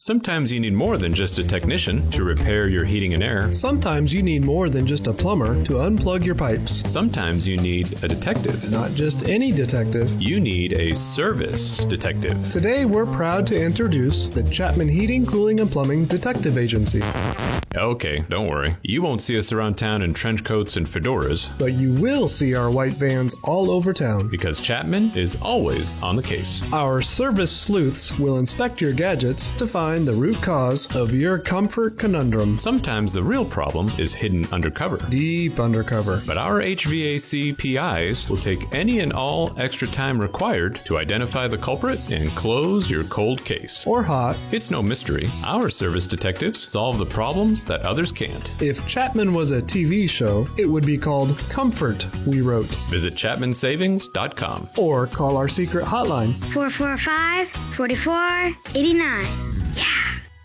Sometimes you need more than just a technician to repair your heating and air. Sometimes you need more than just a plumber to unplug your pipes. Sometimes you need a detective. Not just any detective. You need a service detective. Today we're proud to introduce the Chapman Heating, Cooling, and Plumbing Detective Agency. Okay, don't worry. You won't see us around town in trench coats and fedoras. But you will see our white vans all over town. Because Chapman is always on the case. Our service sleuths will inspect your gadgets to find the root cause of your comfort conundrum. Sometimes the real problem is hidden undercover. Deep undercover. But our HVAC PIs will take any and all extra time required to identify the culprit and close your cold case. Or hot. It's no mystery. Our service detectives solve the problems that others can't. If Chapman was a TV show, it would be called Comfort, we wrote. Visit ChapmanSavings.com. Or call our secret hotline. 445-4489. Yeah!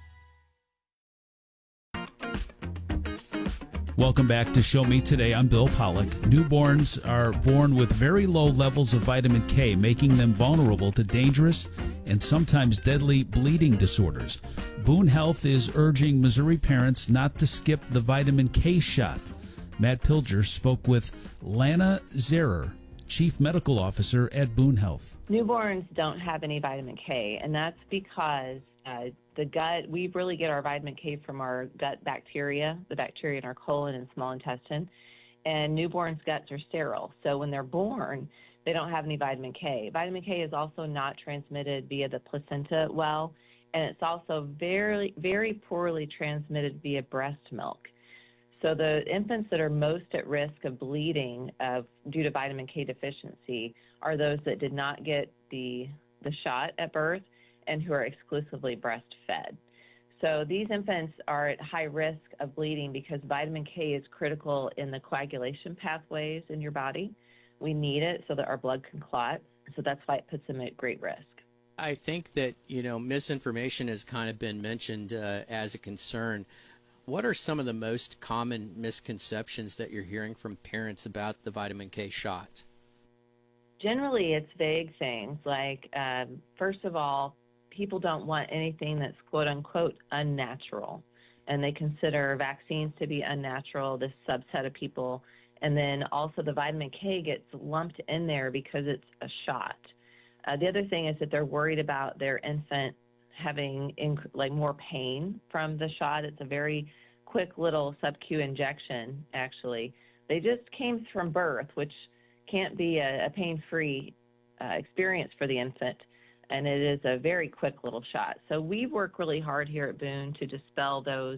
Welcome back to Show Me Today. I'm Bill Pollock. Newborns are born with very low levels of vitamin K, making them vulnerable to dangerous and sometimes deadly bleeding disorders. Boone Health is urging Missouri parents not to skip the vitamin K shot. Matt Pilger spoke with Lana Zerer, Chief Medical Officer at Boone Health. Newborns don't have any vitamin K, and that's because the gut, we really get our vitamin K from our gut bacteria, the bacteria in our colon and small intestine, and newborns' guts are sterile. So when they're born, they don't have any vitamin K. Vitamin K is also not transmitted via the placenta well, and it's also very, very poorly transmitted via breast milk. So the infants that are most at risk of bleeding due to vitamin K deficiency are those that did not get the shot at birth and who are exclusively breastfed. So these infants are at high risk of bleeding because vitamin K is critical in the coagulation pathways in your body. We need it so that our blood can clot. So that's why it puts them at great risk. I think that, misinformation has kind of been mentioned as a concern. What are some of the most common misconceptions that you're hearing from parents about the vitamin K shot? Generally, it's vague things like, first of all, people don't want anything that's quote-unquote unnatural, and they consider vaccines to be unnatural, this subset of people. And then also the vitamin K gets lumped in there because it's a shot. The other thing is that they're worried about their infant having more pain from the shot. It's a very quick little sub-Q injection, actually. They just came from birth, which can't be a pain-free experience for the infant, and it is a very quick little shot. So we work really hard here at Boone to dispel those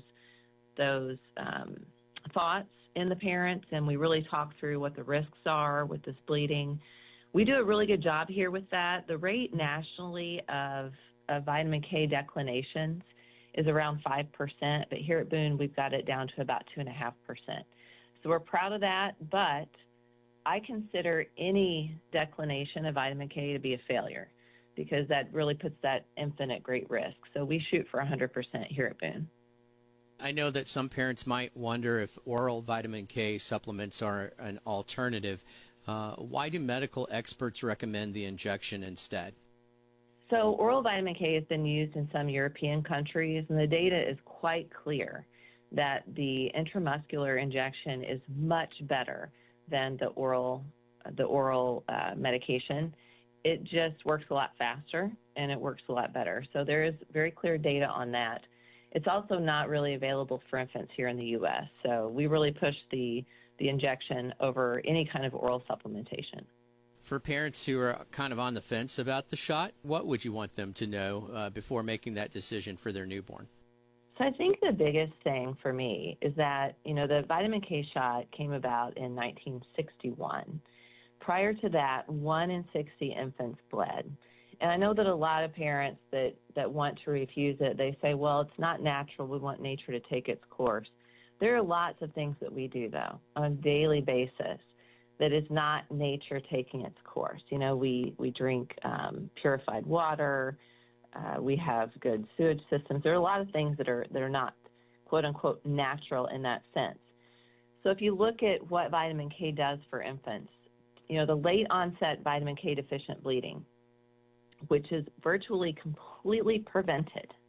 thoughts in the parents, and we really talk through what the risks are with this bleeding. We do a really good job here with that. The rate nationally of vitamin K declinations is around 5%, but here at Boone, we've got it down to about 2.5%. So we're proud of that, but I consider any declination of vitamin K to be a failure because that really puts that infant at great risk. So we shoot for 100% here at Boone. I know that some parents might wonder if oral vitamin K supplements are an alternative. Why do medical experts recommend the injection instead? So oral vitamin K has been used in some European countries, and the data is quite clear that the intramuscular injection is much better than the oral medication. It just works a lot faster, and it works a lot better. So there is very clear data on that. It's also not really available for infants here in the U.S., so we really push the injection over any kind of oral supplementation. For parents who are kind of on the fence about the shot, what would you want them to know before making that decision for their newborn? So I think the biggest thing for me is that, the vitamin K shot came about in 1961. Prior to that, 1 in 60 infants bled. And I know that a lot of parents that want to refuse it, they say, well, it's not natural. We want nature to take its course. There are lots of things that we do, though, on a daily basis that is not nature taking its course. We drink purified water. We have good sewage systems. There are a lot of things that are not, quote unquote, natural in that sense. So if you look at what vitamin K does for infants, the late onset vitamin K deficient bleeding, which is virtually completely prevented